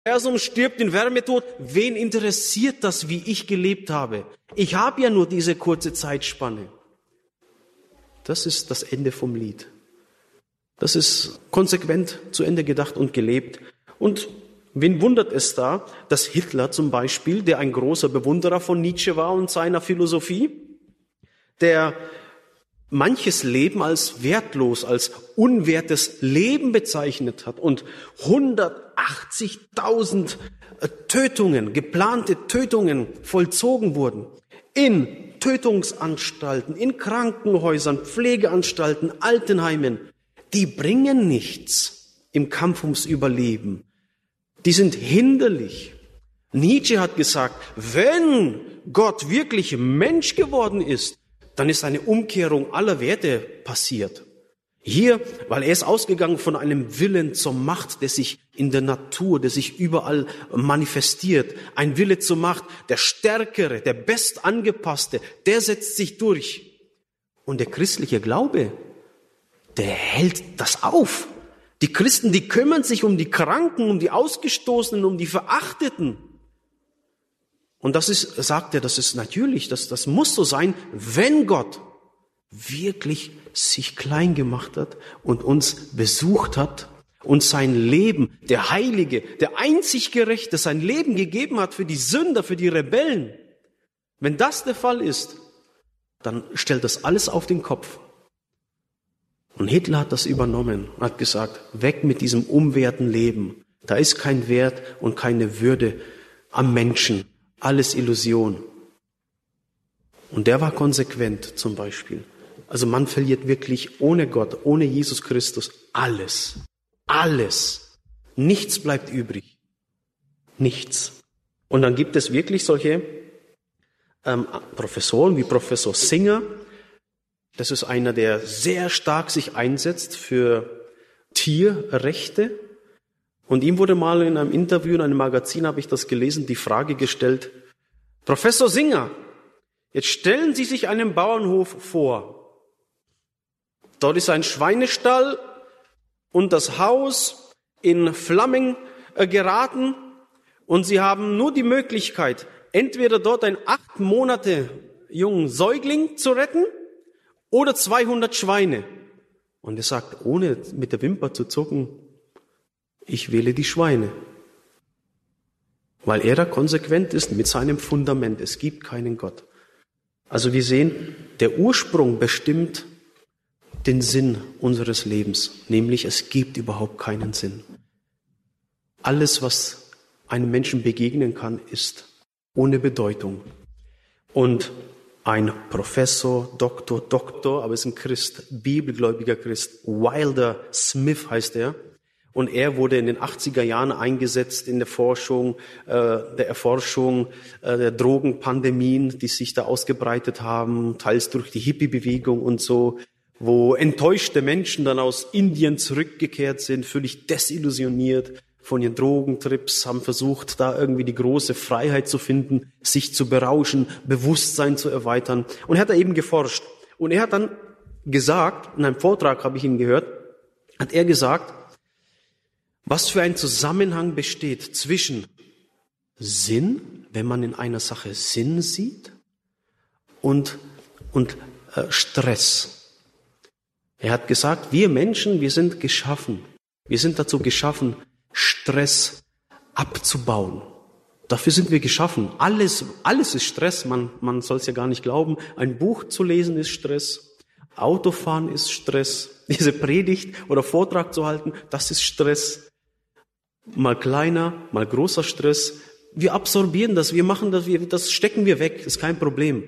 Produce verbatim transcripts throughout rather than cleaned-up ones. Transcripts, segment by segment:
Universum stirbt in Wärmetod. Wen interessiert das, wie ich gelebt habe? Ich habe ja nur diese kurze Zeitspanne. Das ist das Ende vom Lied. Das ist konsequent zu Ende gedacht und gelebt. Und wen wundert es da, dass Hitler zum Beispiel, der ein großer Bewunderer von Nietzsche war und seiner Philosophie, der manches Leben als wertlos, als unwertes Leben bezeichnet hat und hundertachtzigtausend Tötungen, geplante Tötungen vollzogen wurden in Tötungsanstalten, in Krankenhäusern, Pflegeanstalten, Altenheimen, die bringen nichts im Kampf ums Überleben. Die sind hinderlich. Nietzsche hat gesagt, wenn Gott wirklich Mensch geworden ist, dann ist eine Umkehrung aller Werte passiert. Hier, weil er ist ausgegangen von einem Willen zur Macht, der sich in der Natur, der sich überall manifestiert. Ein Wille zur Macht, der Stärkere, der Bestangepasste, der setzt sich durch. Und der christliche Glaube, der hält das auf. Die Christen, die kümmern sich um die Kranken, um die Ausgestoßenen, um die Verachteten. Und das ist, sagt er, das ist natürlich, das, das muss so sein, wenn Gott wirklich sich klein gemacht hat und uns besucht hat und sein Leben, der Heilige, der einzig Gerechte, sein Leben gegeben hat für die Sünder, für die Rebellen. Wenn das der Fall ist, dann stellt das alles auf den Kopf. Und Hitler hat das übernommen und hat gesagt, weg mit diesem unwerten Leben. Da ist kein Wert und keine Würde am Menschen. Alles Illusion. Und der war konsequent zum Beispiel. Also man verliert wirklich ohne Gott, ohne Jesus Christus alles. Alles. Nichts bleibt übrig. Nichts. Und dann gibt es wirklich solche ähm, Professoren wie Professor Singer. Das ist einer, der sehr stark sich einsetzt für Tierrechte. Und ihm wurde mal in einem Interview, in einem Magazin, habe ich das gelesen, die Frage gestellt, Professor Singer, jetzt stellen Sie sich einen Bauernhof vor. Dort ist ein Schweinestall und das Haus in Flammen geraten und Sie haben nur die Möglichkeit, entweder dort einen acht Monate jungen Säugling zu retten oder zweihundert Schweine. Und er sagt, ohne mit der Wimper zu zucken, ich wähle die Schweine. Weil er da konsequent ist mit seinem Fundament. Es gibt keinen Gott. Also wir sehen, der Ursprung bestimmt den Sinn unseres Lebens. Nämlich, es gibt überhaupt keinen Sinn. Alles, was einem Menschen begegnen kann, ist ohne Bedeutung. Und ein Professor, Doktor, Doktor, aber ist ein Christ, bibelgläubiger Christ, Wilder Smith heißt er. Und er wurde in den achtziger Jahren eingesetzt in der Forschung, äh, der Erforschung äh, der Drogenpandemien, die sich da ausgebreitet haben, teils durch die Hippie-Bewegung und so, wo enttäuschte Menschen dann aus Indien zurückgekehrt sind, völlig desillusioniert von ihren Drogentrips, haben versucht, da irgendwie die große Freiheit zu finden, sich zu berauschen, Bewusstsein zu erweitern. Und er hat da eben geforscht. Und er hat dann gesagt, in einem Vortrag habe ich ihn gehört, hat er gesagt, was für ein Zusammenhang besteht zwischen Sinn, wenn man in einer Sache Sinn sieht, und, und äh, Stress. Er hat gesagt, wir Menschen, wir sind geschaffen. Wir sind dazu geschaffen, Stress abzubauen. Dafür sind wir geschaffen. Alles, alles ist Stress. Man, man soll es ja gar nicht glauben. Ein Buch zu lesen ist Stress. Autofahren ist Stress. Diese Predigt oder Vortrag zu halten, das ist Stress. Mal kleiner, mal großer Stress. Wir absorbieren das, wir machen das, wir, das stecken wir weg, ist kein Problem.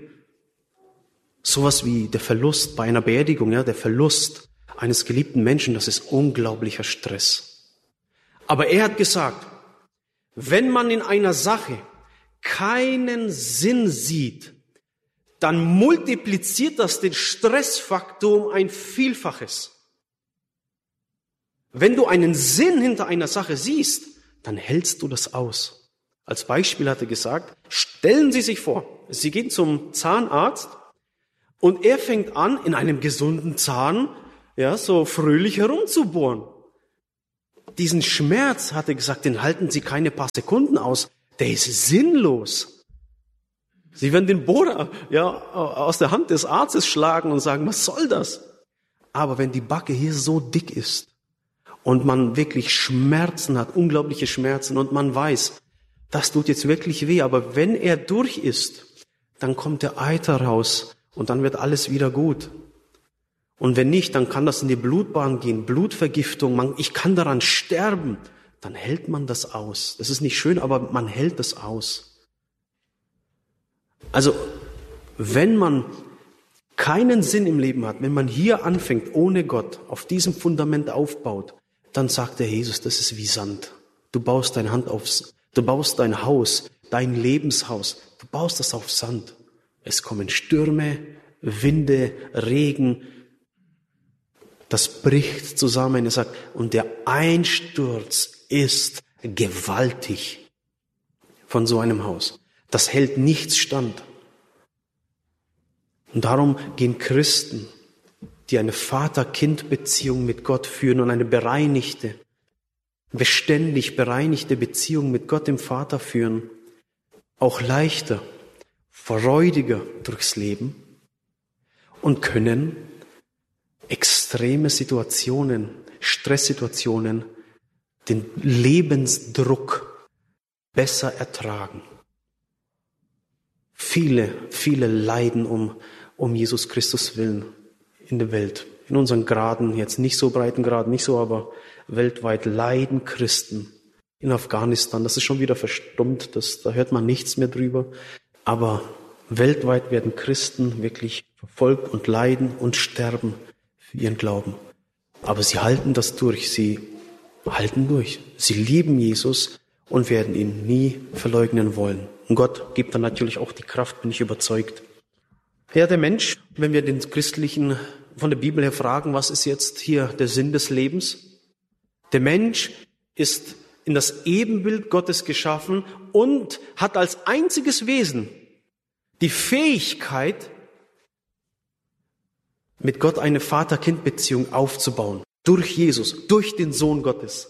Sowas wie der Verlust bei einer Beerdigung, ja, der Verlust eines geliebten Menschen, das ist unglaublicher Stress. Aber er hat gesagt, wenn man in einer Sache keinen Sinn sieht, dann multipliziert das den Stressfaktor um ein Vielfaches. Wenn du einen Sinn hinter einer Sache siehst, dann hältst du das aus. Als Beispiel hat er gesagt, stellen Sie sich vor, Sie gehen zum Zahnarzt und er fängt an, in einem gesunden Zahn, ja, so fröhlich herumzubohren. diesen Schmerz, hat er gesagt, den halten Sie keine paar Sekunden aus. Der ist sinnlos. Sie werden den Bohrer ja, aus der Hand des Arztes schlagen und sagen, was soll das? Aber wenn die Backe hier so dick ist und man wirklich Schmerzen hat, unglaubliche Schmerzen und man weiß, das tut jetzt wirklich weh, aber wenn er durch ist, dann kommt der Eiter raus und dann wird alles wieder gut. Und wenn nicht, dann kann das in die Blutbahn gehen, Blutvergiftung, man, ich kann daran sterben. Dann hält man das aus. Das ist nicht schön, aber man hält das aus. Also, wenn man keinen Sinn im Leben hat, wenn man hier anfängt, ohne Gott, auf diesem Fundament aufbaut, dann sagt der Jesus, das ist wie Sand. Du baust deine Hand aufs, du baust dein Haus, dein Lebenshaus, du baust das auf Sand. Es kommen Stürme, Winde, Regen, das bricht zusammen. Er sagt, und der Einsturz ist gewaltig von so einem Haus. Das hält nichts stand. Und darum gehen Christen, die eine Vater-Kind-Beziehung mit Gott führen und eine bereinigte, beständig bereinigte Beziehung mit Gott dem Vater führen, auch leichter, freudiger durchs Leben und können extreme Situationen, Stresssituationen, den Lebensdruck besser ertragen. Viele, viele leiden um, um Jesus Christus willen in der Welt. In unseren Graden, jetzt nicht so breiten Graden, nicht so, aber weltweit leiden Christen. In Afghanistan, das ist schon wieder verstummt, das, da hört man nichts mehr drüber. Aber weltweit werden Christen wirklich verfolgt und leiden und sterben für ihren Glauben. Aber sie halten das durch, sie halten durch. Sie lieben Jesus und werden ihn nie verleugnen wollen. Und Gott gibt dann natürlich auch die Kraft, bin ich überzeugt. Ja, der Mensch, wenn wir den Christlichen von der Bibel her fragen, was ist jetzt hier der Sinn des Lebens? Der Mensch ist in das Ebenbild Gottes geschaffen und hat als einziges Wesen die Fähigkeit, mit Gott eine Vater-Kind-Beziehung aufzubauen. Durch Jesus, durch den Sohn Gottes.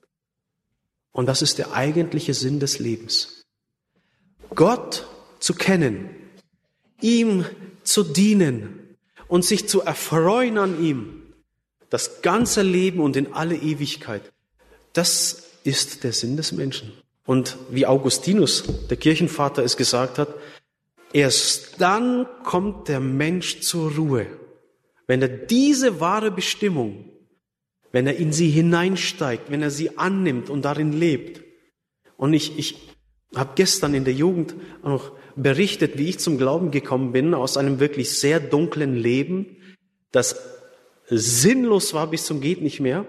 Und das ist der eigentliche Sinn des Lebens. Gott zu kennen, ihm zu dienen und sich zu erfreuen an ihm, das ganze Leben und in alle Ewigkeit, das ist der Sinn des Menschen. Und wie Augustinus, der Kirchenvater, es gesagt hat, erst dann kommt der Mensch zur Ruhe, wenn er diese wahre Bestimmung, wenn er in sie hineinsteigt, wenn er sie annimmt und darin lebt. Und ich, ich habe gestern in der Jugend noch berichtet, wie ich zum Glauben gekommen bin, aus einem wirklich sehr dunklen Leben, das sinnlos war bis zum geht nicht mehr.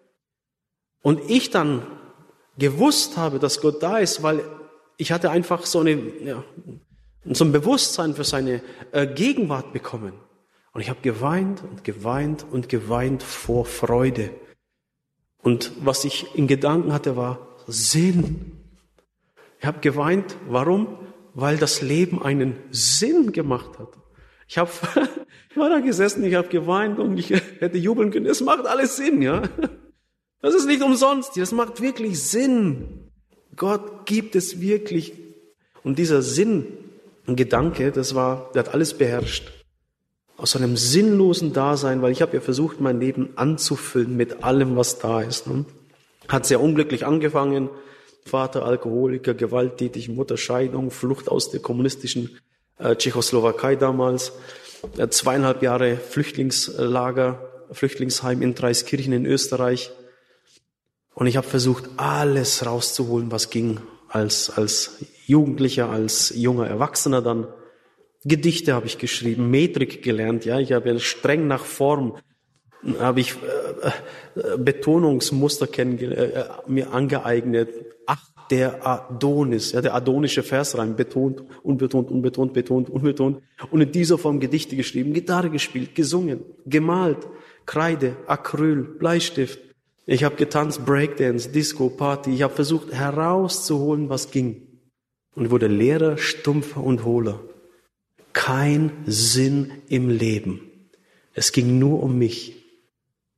Und ich dann gewusst habe, dass Gott da ist, weil ich hatte einfach so, eine, ja, so ein Bewusstsein für seine äh, Gegenwart bekommen. Und ich habe geweint und geweint und geweint vor Freude. Und was ich in Gedanken hatte, war Sinn. Ich habe geweint. Warum? Weil das Leben einen Sinn gemacht hat. Ich, hab, ich war da gesessen, ich habe geweint und ich hätte jubeln können. Es macht alles Sinn, ja. Das ist nicht umsonst. Das macht wirklich Sinn. Gott gibt es wirklich. Und dieser Sinn-Gedanke, das war, der hat alles beherrscht. Aus einem sinnlosen Dasein, weil ich habe ja versucht, mein Leben anzufüllen mit allem, was da ist. Ne? Hat sehr unglücklich angefangen. Vater Alkoholiker, gewalttätig, Mutter Scheidung, Flucht aus der kommunistischen äh, Tschechoslowakei damals, äh, zweieinhalb Jahre Flüchtlingslager, Flüchtlingsheim in Dreiskirchen in Österreich. Und ich habe versucht, alles rauszuholen, was ging, als als Jugendlicher, als junger Erwachsener dann. Gedichte habe ich geschrieben, Metrik gelernt, ja, ich habe streng nach Form, habe ich äh, äh, Betonungsmuster kennengelernt, äh, mir angeeignet. Ach, der Adonis, ja, der adonische Versreim, betont, unbetont, unbetont, betont, unbetont. Und in dieser Form Gedichte geschrieben, Gitarre gespielt, gesungen, gemalt, Kreide, Acryl, Bleistift. Ich habe getanzt, Breakdance, Disco, Party. Ich habe versucht herauszuholen, was ging. Und wurde leerer, stumpfer und hohler. Kein Sinn im Leben. Es ging nur um mich.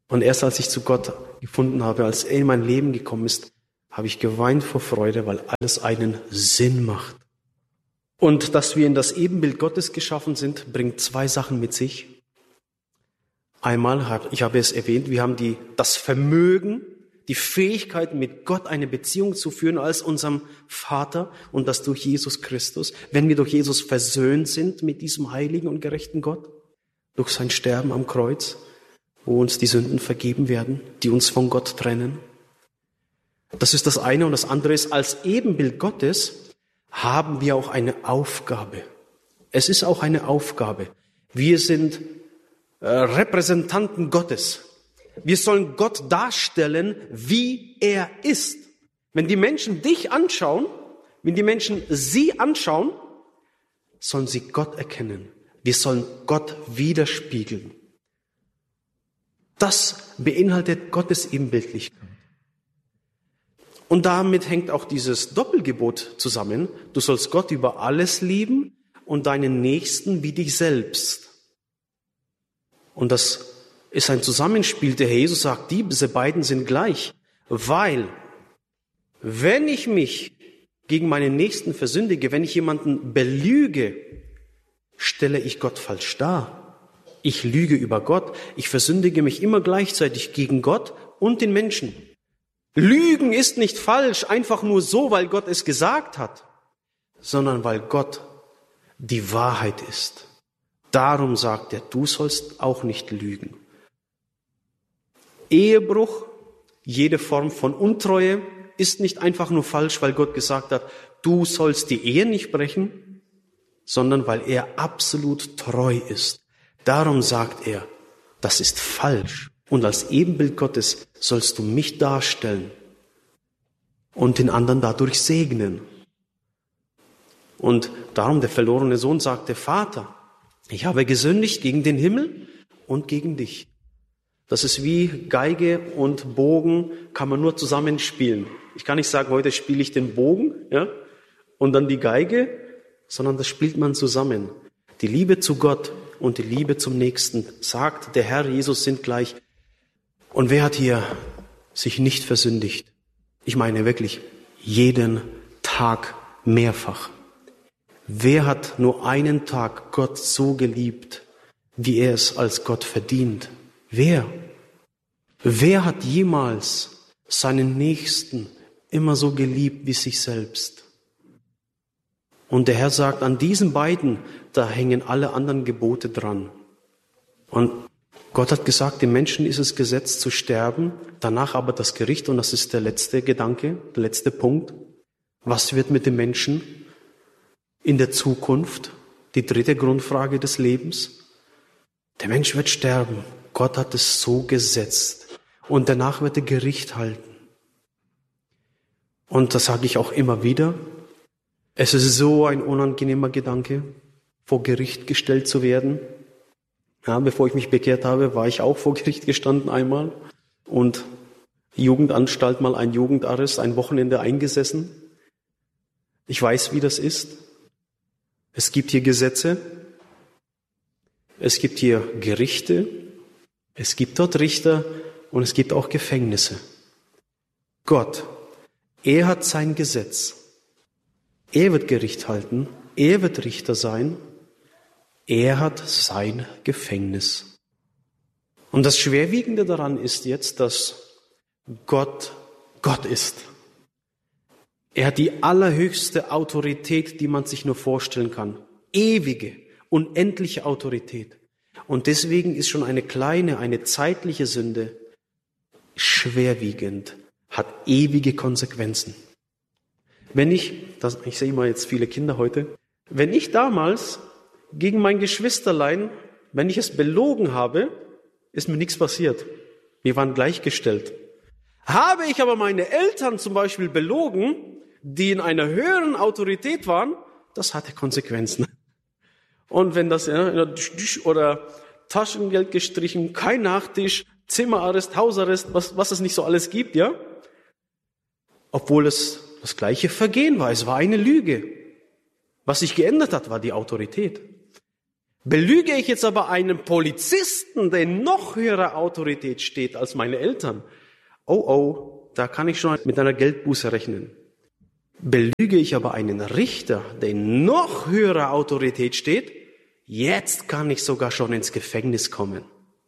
Und erst als ich zu Gott gefunden habe, als er in mein Leben gekommen ist, habe ich geweint vor Freude, weil alles einen Sinn macht. Und dass wir in das Ebenbild Gottes geschaffen sind, bringt zwei Sachen mit sich. Einmal, ich habe es erwähnt, wir haben die, das Vermögen, die Fähigkeit, mit Gott eine Beziehung zu führen als unserem Vater und das durch Jesus Christus. Wenn wir durch Jesus versöhnt sind mit diesem heiligen und gerechten Gott, durch sein Sterben am Kreuz, wo uns die Sünden vergeben werden, die uns von Gott trennen. Das ist das eine. Und das andere ist, als Ebenbild Gottes haben wir auch eine Aufgabe. Es ist auch eine Aufgabe. Wir sind äh, Repräsentanten Gottes. Wir sollen Gott darstellen, wie er ist. Wenn die Menschen dich anschauen, wenn die Menschen sie anschauen, sollen sie Gott erkennen. Wir sollen Gott widerspiegeln. Das beinhaltet Gottes Ebenbildlichkeit. Und damit hängt auch dieses Doppelgebot zusammen. Du sollst Gott über alles lieben und deinen Nächsten wie dich selbst. Und das ist ein Zusammenspiel. Der Herr Jesus sagt, diese beiden sind gleich. Weil, wenn ich mich gegen meinen Nächsten versündige, wenn ich jemanden belüge, stelle ich Gott falsch dar. Ich lüge über Gott. Ich versündige mich immer gleichzeitig gegen Gott und den Menschen. Lügen ist nicht falsch, einfach nur so, weil Gott es gesagt hat, sondern weil Gott die Wahrheit ist. Darum sagt er, du sollst auch nicht lügen. Ehebruch, jede Form von Untreue ist nicht einfach nur falsch, weil Gott gesagt hat, du sollst die Ehe nicht brechen, sondern weil er absolut treu ist. Darum sagt er, das ist falsch. Und als Ebenbild Gottes sollst du mich darstellen und den anderen dadurch segnen. Und darum der verlorene Sohn sagte, Vater, ich habe gesündigt gegen den Himmel und gegen dich. Das ist wie Geige und Bogen, kann man nur zusammenspielen. Ich kann nicht sagen, heute spiele ich den Bogen, ja, und dann die Geige, sondern das spielt man zusammen. Die Liebe zu Gott und die Liebe zum Nächsten, sagt der Herr Jesus, sind gleich. Und wer hat hier sich nicht versündigt? Ich meine wirklich jeden Tag mehrfach. Wer hat nur einen Tag Gott so geliebt, wie er es als Gott verdient? Wer? Wer hat jemals seinen Nächsten immer so geliebt wie sich selbst? Und der Herr sagt, an diesen beiden, da hängen alle anderen Gebote dran. Und Gott hat gesagt, dem Menschen ist es Gesetz zu sterben, danach aber das Gericht. Und das ist der letzte Gedanke, der letzte Punkt. Was wird mit dem Menschen in der Zukunft? Die dritte Grundfrage des Lebens. Der Mensch wird sterben. Gott hat es so gesetzt. Und danach wird er Gericht halten. Und das sage ich auch immer wieder. Es ist so ein unangenehmer Gedanke, vor Gericht gestellt zu werden. Ja, bevor ich mich bekehrt habe, war ich auch vor Gericht gestanden einmal und Jugendanstalt mal ein Jugendarrest, ein Wochenende eingesessen. Ich weiß, wie das ist. Es gibt hier Gesetze, es gibt hier Gerichte, es gibt dort Richter und es gibt auch Gefängnisse. Gott, er hat sein Gesetz. Er wird Gericht halten, er wird Richter sein, er hat sein Gefängnis. Und das Schwerwiegende daran ist jetzt, dass Gott Gott ist. Er hat die allerhöchste Autorität, die man sich nur vorstellen kann. Ewige, unendliche Autorität. Und deswegen ist schon eine kleine, eine zeitliche Sünde schwerwiegend, hat ewige Konsequenzen. Wenn ich, das, ich sehe mal jetzt viele Kinder heute, wenn ich damals gegen mein Geschwisterlein, wenn ich es belogen habe, ist mir nichts passiert. Wir waren gleichgestellt. Habe ich aber meine Eltern zum Beispiel belogen, die in einer höheren Autorität waren, das hatte Konsequenzen. Und wenn das, ja, oder Taschengeld gestrichen, kein Nachtisch, Zimmerarrest, Hausarrest, was, was es nicht so alles gibt, ja? Obwohl es das gleiche Vergehen war, es war eine Lüge. Was sich geändert hat, war die Autorität. Belüge ich jetzt aber einen Polizisten, der in noch höherer Autorität steht als meine Eltern, oh oh, da kann ich schon mit einer Geldbuße rechnen. Belüge ich aber einen Richter, der in noch höherer Autorität steht, jetzt kann ich sogar schon ins Gefängnis kommen.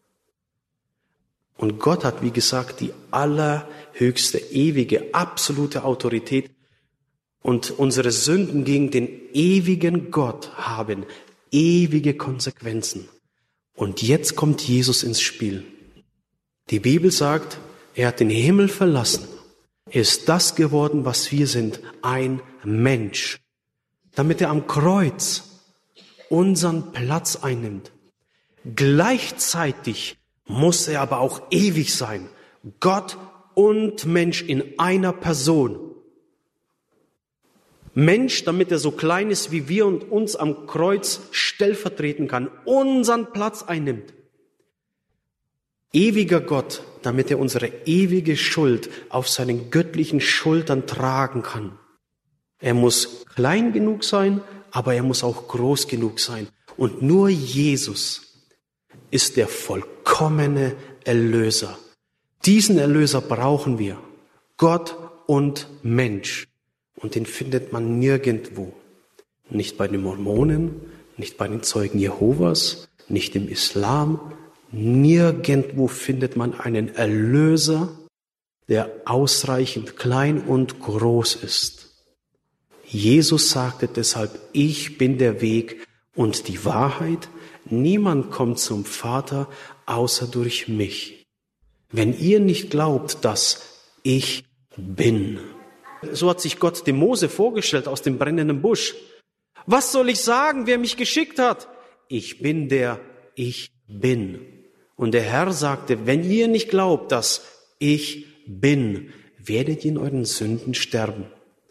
Und Gott hat, wie gesagt, die allerhöchste, ewige, absolute Autorität. Und unsere Sünden gegen den ewigen Gott haben ewige Konsequenzen. Und jetzt kommt Jesus ins Spiel. Die Bibel sagt, er hat den Himmel verlassen. Er ist das geworden, was wir sind, ein Mensch, damit er am Kreuz unseren Platz einnimmt. Gleichzeitig muss er aber auch ewig sein, Gott und Mensch in einer Person. Mensch, damit er so klein ist wie wir und uns am Kreuz stellvertreten kann, unseren Platz einnimmt. Ewiger Gott, damit er unsere ewige Schuld auf seinen göttlichen Schultern tragen kann. Er muss klein genug sein, aber er muss auch groß genug sein. Und nur Jesus ist der vollkommene Erlöser. Diesen Erlöser brauchen wir, Gott und Mensch. Und den findet man nirgendwo. Nicht bei den Mormonen, nicht bei den Zeugen Jehovas, nicht im Islam. Nirgendwo findet man einen Erlöser, der ausreichend klein und groß ist. Jesus sagte deshalb, ich bin der Weg und die Wahrheit. Niemand kommt zum Vater außer durch mich. Wenn ihr nicht glaubt, dass ich bin. So hat sich Gott dem Mose vorgestellt aus dem brennenden Busch. Was soll ich sagen, wer mich geschickt hat? Ich bin der Ich bin. Und der Herr sagte, wenn ihr nicht glaubt, dass ich bin, werdet ihr in euren Sünden sterben.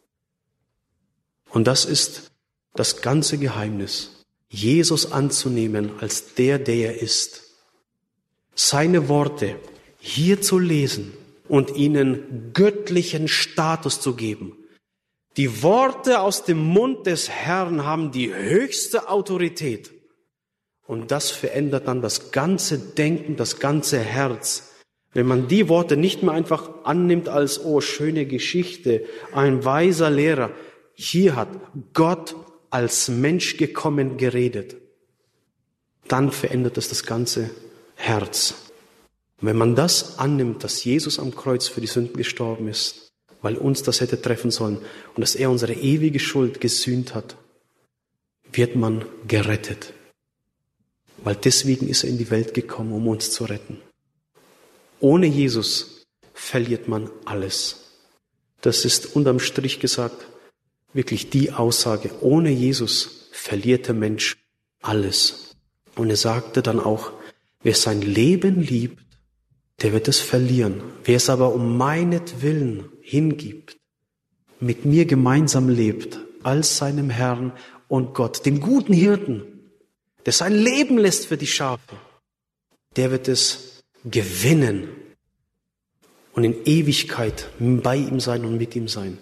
Und das ist das ganze Geheimnis, Jesus anzunehmen als der, der er ist. Seine Worte hier zu lesen und ihnen göttlichen Status zu geben. Die Worte aus dem Mund des Herrn haben die höchste Autorität. Und das verändert dann das ganze Denken, das ganze Herz. Wenn man die Worte nicht mehr einfach annimmt als, oh, schöne Geschichte, ein weiser Lehrer. Hier hat Gott als Mensch gekommen geredet. Dann verändert es das ganze Herz. Und wenn man das annimmt, dass Jesus am Kreuz für die Sünden gestorben ist, weil uns das hätte treffen sollen und dass er unsere ewige Schuld gesühnt hat, wird man gerettet. Weil deswegen ist er in die Welt gekommen, um uns zu retten. Ohne Jesus verliert man alles. Das ist unterm Strich gesagt wirklich die Aussage. Ohne Jesus verliert der Mensch alles. Und er sagte dann auch, wer sein Leben liebt, der wird es verlieren. Wer es aber um meinetwillen hingibt, mit mir gemeinsam lebt, als seinem Herrn und Gott, dem guten Hirten, der sein Leben lässt für die Schafe, der wird es gewinnen und in Ewigkeit bei ihm sein und mit ihm sein.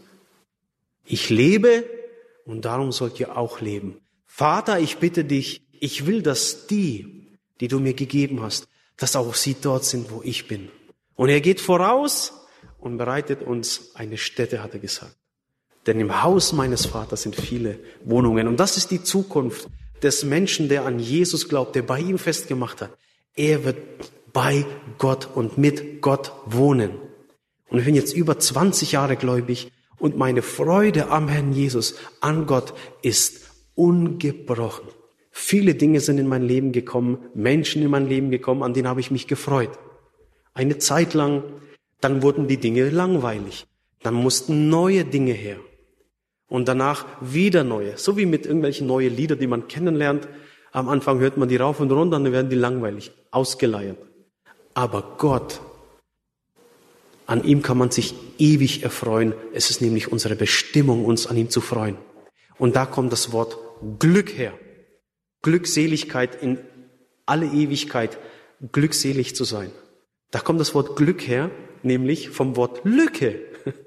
Ich lebe und darum sollt ihr auch leben. Vater, ich bitte dich, ich will, dass die, die du mir gegeben hast, dass auch sie dort sind, wo ich bin. Und er geht voraus und bereitet uns eine Stätte, hat er gesagt. Denn im Haus meines Vaters sind viele Wohnungen. Und das ist die Zukunft des Menschen, der an Jesus glaubt, der bei ihm festgemacht hat. Er wird bei Gott und mit Gott wohnen. Und ich bin jetzt über zwanzig Jahre gläubig und meine Freude am Herrn Jesus, an Gott, ist ungebrochen. Viele Dinge sind in mein Leben gekommen, Menschen in mein Leben gekommen, an denen habe ich mich gefreut. Eine Zeit lang, dann wurden die Dinge langweilig. Dann mussten neue Dinge her. Und danach wieder neue. So wie mit irgendwelchen neuen Liedern, die man kennenlernt. Am Anfang hört man die rauf und runter, dann werden die langweilig, ausgeleiert. Aber Gott, an ihm kann man sich ewig erfreuen. Es ist nämlich unsere Bestimmung, uns an ihm zu freuen. Und da kommt das Wort Glück her. Glückseligkeit in alle Ewigkeit, glückselig zu sein. Da kommt das Wort Glück her, nämlich vom Wort Lücke.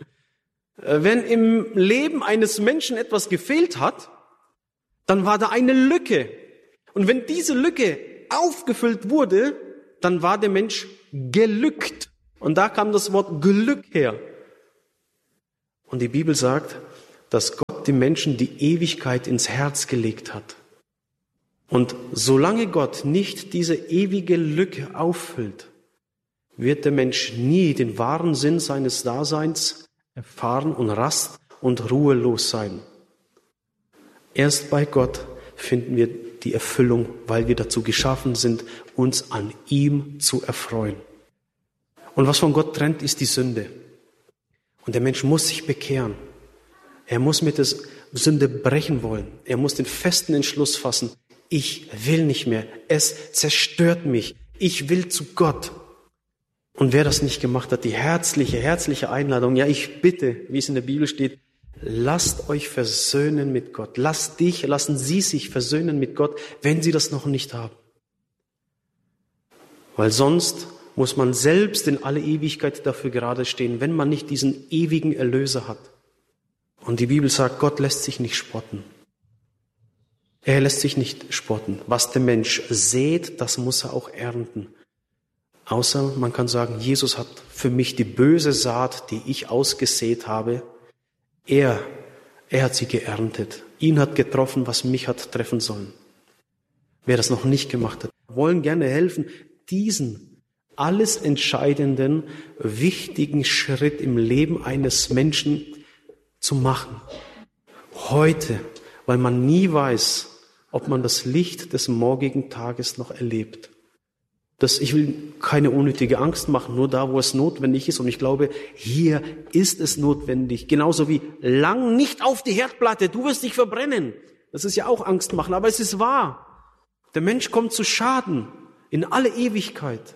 Wenn im Leben eines Menschen etwas gefehlt hat, dann war da eine Lücke. Und wenn diese Lücke aufgefüllt wurde, dann war der Mensch gelückt. Und da kam das Wort Glück her. Und die Bibel sagt, dass Gott dem Menschen die Ewigkeit ins Herz gelegt hat. Und solange Gott nicht diese ewige Lücke auffüllt, wird der Mensch nie den wahren Sinn seines Daseins erfahren und rast- und ruhelos sein. Erst bei Gott finden wir die Erfüllung, weil wir dazu geschaffen sind, uns an ihm zu erfreuen. Und was von Gott trennt, ist die Sünde. Und der Mensch muss sich bekehren. Er muss mit der Sünde brechen wollen. Er muss den festen Entschluss fassen. Ich will nicht mehr. Es zerstört mich. Ich will zu Gott. Und wer das nicht gemacht hat, die herzliche, herzliche Einladung, ja, ich bitte, wie es in der Bibel steht, lasst euch versöhnen mit Gott. Lasst dich, lassen Sie sich versöhnen mit Gott, wenn Sie das noch nicht haben. Weil sonst muss man selbst in alle Ewigkeit dafür gerade stehen, wenn man nicht diesen ewigen Erlöser hat. Und die Bibel sagt, Gott lässt sich nicht spotten. Er lässt sich nicht spotten. Was der Mensch sät, das muss er auch ernten. Außer man kann sagen, Jesus hat für mich die böse Saat, die ich ausgesät habe, er, er hat sie geerntet. Ihn hat getroffen, was mich hat treffen sollen. Wer das noch nicht gemacht hat, wollen gerne helfen, diesen alles entscheidenden, wichtigen Schritt im Leben eines Menschen zu machen. Heute, weil man nie weiß, ob man das Licht des morgigen Tages noch erlebt. Das, ich will keine unnötige Angst machen, nur da, wo es notwendig ist. Und ich glaube, hier ist es notwendig. Genauso wie lang nicht auf die Herdplatte, du wirst dich verbrennen. Das ist ja auch Angst machen, aber es ist wahr. Der Mensch kommt zu Schaden in alle Ewigkeit.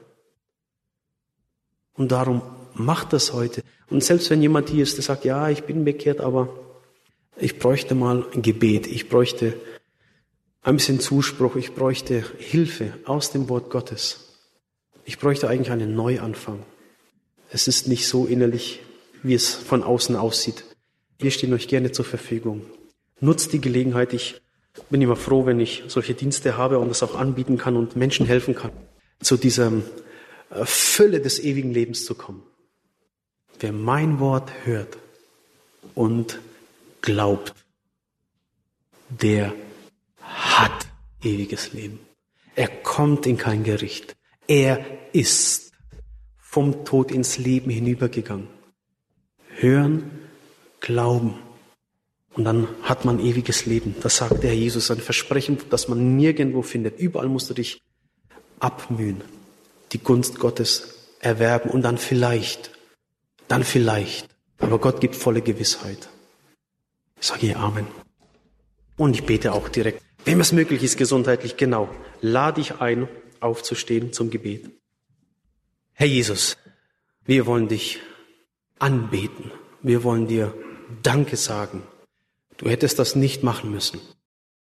Und darum macht das heute. Und selbst wenn jemand hier ist, der sagt, ja, ich bin bekehrt, aber ich bräuchte mal ein Gebet, ich bräuchte ein bisschen Zuspruch, ich bräuchte Hilfe aus dem Wort Gottes. Ich bräuchte eigentlich einen Neuanfang. Es ist nicht so innerlich, wie es von außen aussieht. Wir stehen euch gerne zur Verfügung. Nutzt die Gelegenheit. Ich bin immer froh, wenn ich solche Dienste habe und das auch anbieten kann und Menschen helfen kann, zu dieser Fülle des ewigen Lebens zu kommen. Wer mein Wort hört und glaubt, der hat ewiges Leben. Er kommt in kein Gericht. Er ist vom Tod ins Leben hinübergegangen. Hören, glauben. Und dann hat man ewiges Leben. Das sagt der Herr Jesus, ein Versprechen, das man nirgendwo findet. Überall musst du dich abmühen, die Gunst Gottes erwerben und dann vielleicht, dann vielleicht. Aber Gott gibt volle Gewissheit. Ich sage hier Amen. Und ich bete auch direkt. Wem es möglich ist, gesundheitlich, genau, lade ich ein, aufzustehen zum Gebet. Herr Jesus, wir wollen dich anbeten. Wir wollen dir Danke sagen. Du hättest das nicht machen müssen.